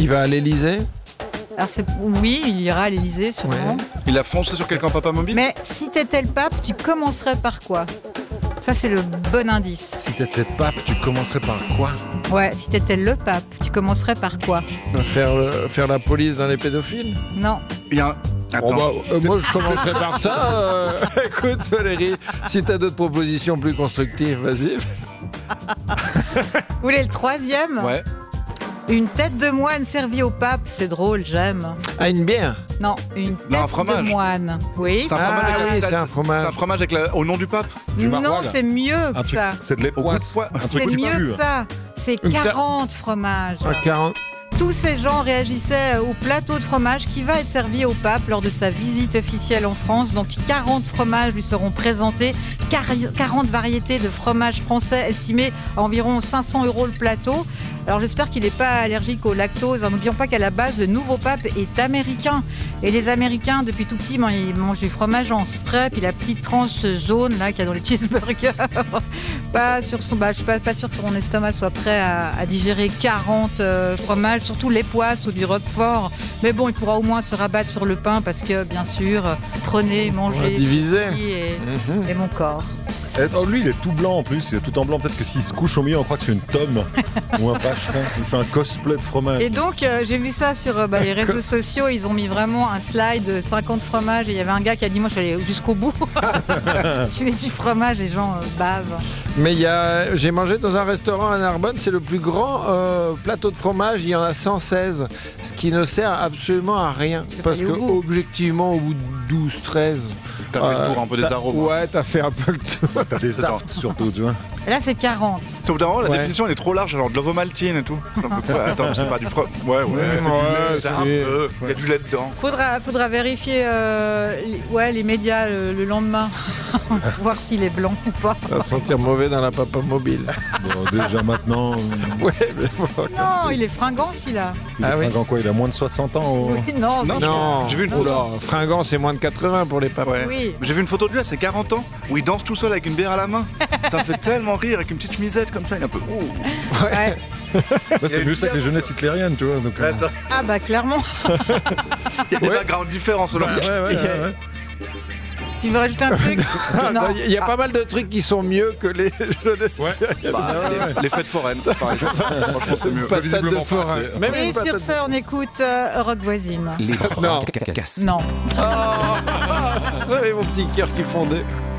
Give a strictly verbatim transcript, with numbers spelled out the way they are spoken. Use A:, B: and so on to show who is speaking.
A: Il va à l'Élysée?
B: Alors c'est... Oui, il ira à l'Élysée sûrement.
A: Ouais.
C: Il a foncé sur quelqu'un papa mobile?
B: Mais si t'étais le pape, tu commencerais par quoi? Ça, c'est le bon indice.
D: Si t'étais pape, tu commencerais par quoi?
B: Ouais, si t'étais le pape, tu commencerais par quoi?
A: Faire, le- faire la police dans les pédophiles?
B: Non.
C: Il y a un... Attends.
A: Bon, bah, euh, moi, je commencerai par ça. euh, écoute, Valérie, si t'as d'autres propositions plus constructives, vas-y.
B: Vous voulez le troisième?
C: Ouais.
B: Une tête de moine servie au pape. C'est drôle, j'aime.
A: Ah, une bière?
B: Non, une tête
C: Non, un
B: de
C: fromage.
B: moine. Oui.
C: C'est un fromage
A: Ah
C: avec la
A: oui,
C: tête.
A: c'est un fromage.
C: C'est un fromage avec la... au nom du pape.
D: Du
B: Non,
D: maroilles.
B: c'est mieux
D: Un
B: que
D: truc,
B: ça.
D: c'est de
C: Au goût de
D: l'époisse.
C: pois.
D: Un
B: C'est
D: truc qui
B: mieux
D: pue.
B: que ça. C'est
A: Une ta-
B: quarante fromages.
A: Ah, quarante.
B: Tous ces gens réagissaient au plateau de fromage qui va être servi au pape lors de sa visite officielle en France. Donc quarante fromages lui seront présentés, quarante variétés de fromages français estimés à environ cinq cents euros le plateau. Alors j'espère qu'il n'est pas allergique au lactose. N'oublions pas qu'à la base, le nouveau pape est américain. Et les Américains, depuis tout petit, ben, ils mangent du fromage en spray, puis la petite tranche jaune là qu'il y a dans les cheeseburgers. Pas sur son, bah, je suis pas, pas sûre que son estomac soit prêt à, à digérer quarante euh, fromages, surtout les poisses ou du roquefort. Mais bon, il pourra au moins se rabattre sur le pain parce que, bien sûr, euh, prenez, mangez,
A: Ouais, divisé.
B: ceci et,
A: Mhm.
B: et mon corps.
D: Et, oh, lui, il est tout blanc en plus. Il est tout en blanc. Peut-être que s'il se couche au milieu, on croit que c'est une tome ou un vacherin. Il fait un cosplay de fromage.
B: Et donc, euh, j'ai vu ça sur euh, bah, les réseaux sociaux. Ils ont mis vraiment un slide de cinquante fromages. Et il y avait un gars qui a dit, moi, je suis allé jusqu'au bout. Tu mets du fromage, les gens euh, bavent.
A: Mais il y a, j'ai mangé dans un restaurant à Narbonne, c'est le plus grand euh, plateau de fromage, il y en a cent seize, ce qui ne sert absolument à rien.
B: Tu peux
A: Parce
B: pas
A: que
B: aller au bout.
A: objectivement, au bout de douze treize...
C: T'as fait le tour un peu des
A: t'as-
C: arômes.
A: Ouais, t'as fait un peu le tour.
D: T'as des aftes surtout, tu vois.
B: Et là, c'est quarante.
C: C'est au bout d'un moment, la
A: Ouais.
C: définition elle est trop large, genre de l'ovomaltine et tout. Genre, pourquoi Attends, c'est pas du fromage. Ouais, ouais, c'est du
A: ouais,
C: lait, c'est un
A: c'est-
C: peu. Il y a du lait dedans.
B: Faudra, faudra vérifier euh, les, ouais, les médias le, le lendemain. Voir s'il est blanc ou pas.
A: Ça va sentir mauvais dans la papa mobile.
D: Bon, déjà maintenant, euh,
A: Ouais, mais bon.
B: Non, il est fringant celui-là.
D: il est
A: Ah oui.
D: fringant quoi? Il a moins de soixante ans au...
B: Oui, non,
C: Non,
B: mais-
A: Non,
C: J'ai vu une photo.
A: Oula, fringant, c'est moins de quatre-vingts pour les papas.
C: Ouais.
B: Oui.
C: Mais j'ai vu une photo de lui à ses quarante ans où il danse tout seul avec une bière à la main. Ça me fait tellement rire avec une petite chemisette comme ça. Il est un peu. Ouh.
B: Ouais.
D: Parce que mieux ça que les jeunesses hitlériennes, tu vois. Donc,
C: Ouais,
D: euh,
C: ça-
B: Ah bah clairement.
C: Il y a des
A: Ouais.
C: backgrounds différents selon.
D: ouais, ouais, ouais, ouais.
B: Tu veux rajouter un truc? Non.
A: Il y a pas mal de trucs qui sont mieux que les jeunesses.
D: Ouais.
C: Bah, les, les fêtes foraines, par exemple. Franchement, c'est mieux.
A: Patate
D: visiblement
A: de
D: pas
A: forain.
D: assez.
A: Même
B: Et
A: une
B: sur
A: patate
B: ce, on écoute euh, Rock Voisine.
E: Les
A: Non.
E: cacacasse.
B: Non.
A: de- J'avais mon petit cœur qui fondait.